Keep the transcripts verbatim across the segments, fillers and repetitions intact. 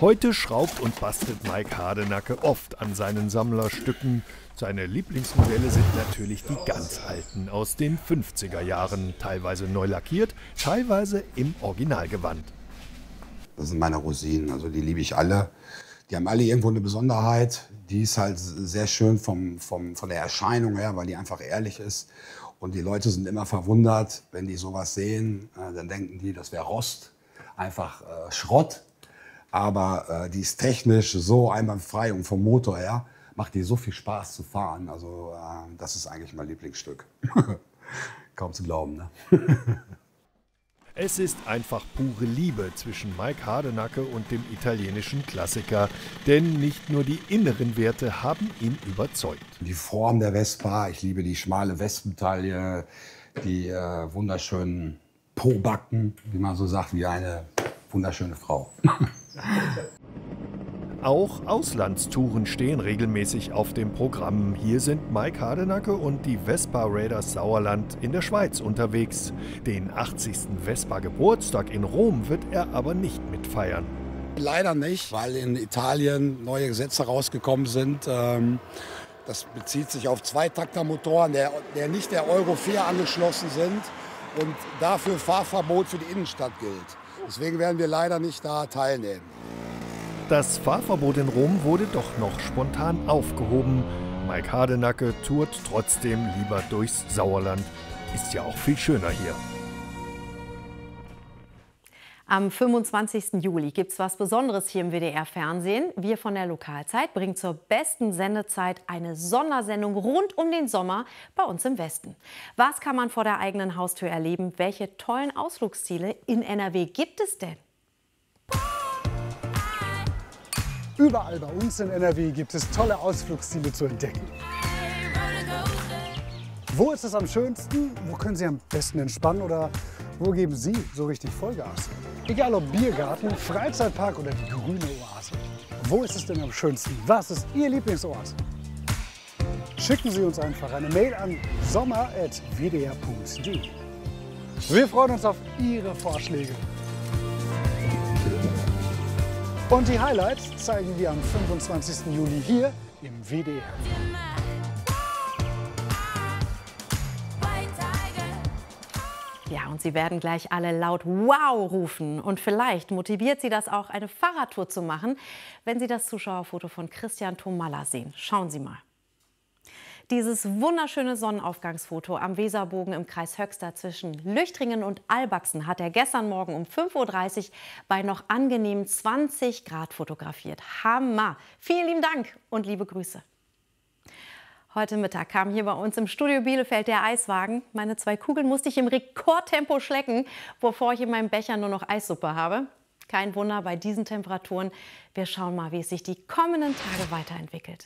Heute schraubt und bastelt Mike Hardenacke oft an seinen Sammlerstücken. Seine Lieblingsmodelle sind natürlich die ganz alten aus den fünfziger Jahren, teilweise neu lackiert, teilweise im Originalgewand. Das sind meine Rosinen, also die liebe ich alle. Die haben alle irgendwo eine Besonderheit. Die ist halt sehr schön vom, vom, von der Erscheinung her, weil die einfach ehrlich ist. Und die Leute sind immer verwundert, wenn die sowas sehen. Äh, dann denken die, das wäre Rost, einfach äh, Schrott. Aber äh, die ist technisch so einwandfrei und vom Motor her macht die so viel Spaß zu fahren. Also äh, das ist eigentlich mein Lieblingsstück. Kaum zu glauben, ne? Es ist einfach pure Liebe zwischen Mike Hardenacke und dem italienischen Klassiker. Denn nicht nur die inneren Werte haben ihn überzeugt. Die Form der Vespa, ich liebe die schmale Wespentaille, die äh, wunderschönen Pobacken, wie man so sagt, wie eine wunderschöne Frau. Auch Auslandstouren stehen regelmäßig auf dem Programm. Hier sind Mike Hardenacke und die Vespa Raiders Sauerland in der Schweiz unterwegs. Den achtzigsten Vespa-Geburtstag in Rom wird er aber nicht mitfeiern. Leider nicht, weil in Italien neue Gesetze rausgekommen sind. Das bezieht sich auf Zweitaktermotoren, der, der nicht der Euro vier angeschlossen sind und dafür Fahrverbot für die Innenstadt gilt. Deswegen werden wir leider nicht da teilnehmen. Das Fahrverbot in Rom wurde doch noch spontan aufgehoben. Mike Hardenacke tourt trotzdem lieber durchs Sauerland. Ist ja auch viel schöner hier. Am fünfundzwanzigsten Juli gibt es was Besonderes hier im W D R-Fernsehen. Wir von der Lokalzeit bringen zur besten Sendezeit eine Sondersendung rund um den Sommer bei uns im Westen. Was kann man vor der eigenen Haustür erleben? Welche tollen Ausflugsziele in N R W gibt es denn? Überall bei uns in N R W gibt es tolle Ausflugsziele zu entdecken. Wo ist es am schönsten? Wo können Sie am besten entspannen? Oder wo geben Sie so richtig Vollgas? Egal ob Biergarten, Freizeitpark oder die grüne Oase. Wo ist es denn am schönsten? Was ist Ihr Lieblingsort? Schicken Sie uns einfach eine Mail an sommer at w d r punkt d e. Wir freuen uns auf Ihre Vorschläge. Und die Highlights zeigen wir am fünfundzwanzigsten Juli hier im W D R. Ja, und Sie werden gleich alle laut Wow rufen. Und vielleicht motiviert Sie das auch, eine Fahrradtour zu machen, wenn Sie das Zuschauerfoto von Christian Thomalla sehen. Schauen Sie mal. Dieses wunderschöne Sonnenaufgangsfoto am Weserbogen im Kreis Höxter zwischen Lüchtringen und Albachsen hat er gestern Morgen um fünf Uhr dreißig bei noch angenehmen zwanzig Grad fotografiert. Hammer! Vielen lieben Dank und liebe Grüße. Heute Mittag kam hier bei uns im Studio Bielefeld der Eiswagen. Meine zwei Kugeln musste ich im Rekordtempo schlecken, bevor ich in meinem Becher nur noch Eissuppe habe. Kein Wunder bei diesen Temperaturen. Wir schauen mal, wie es sich die kommenden Tage weiterentwickelt.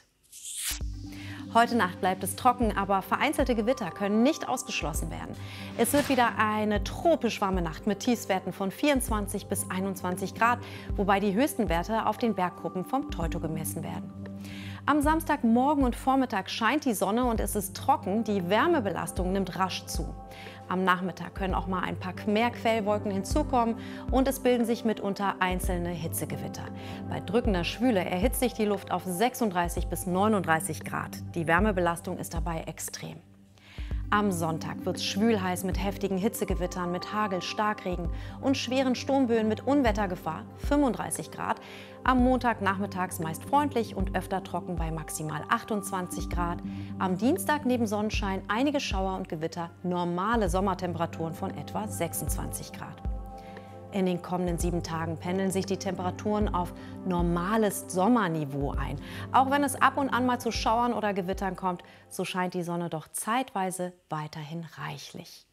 Heute Nacht bleibt es trocken, aber vereinzelte Gewitter können nicht ausgeschlossen werden. Es wird wieder eine tropisch warme Nacht mit Tiefstwerten von vierundzwanzig bis einundzwanzig Grad, wobei die höchsten Werte auf den Berggruppen vom Teuto gemessen werden. Am Samstagmorgen und Vormittag scheint die Sonne und es ist trocken. Die Wärmebelastung nimmt rasch zu. Am Nachmittag können auch mal ein paar mehr Quellwolken hinzukommen und es bilden sich mitunter einzelne Hitzegewitter. Bei drückender Schwüle erhitzt sich die Luft auf sechsunddreißig bis neununddreißig Grad. Die Wärmebelastung ist dabei extrem. Am Sonntag wird es schwülheiß mit heftigen Hitzegewittern, mit Hagel, Starkregen und schweren Sturmböen mit Unwettergefahr, fünfunddreißig Grad. Am Montag nachmittags meist freundlich und öfter trocken bei maximal achtundzwanzig Grad. Am Dienstag neben Sonnenschein einige Schauer und Gewitter, normale Sommertemperaturen von etwa sechsundzwanzig Grad. In den kommenden sieben Tagen pendeln sich die Temperaturen auf normales Sommerniveau ein. Auch wenn es ab und an mal zu Schauern oder Gewittern kommt, so scheint die Sonne doch zeitweise weiterhin reichlich.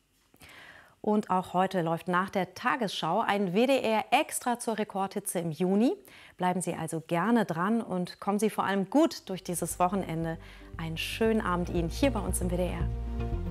Und auch heute läuft nach der Tagesschau ein W D R extra zur Rekordhitze im Juni. Bleiben Sie also gerne dran und kommen Sie vor allem gut durch dieses Wochenende. Einen schönen Abend Ihnen hier bei uns im W D R.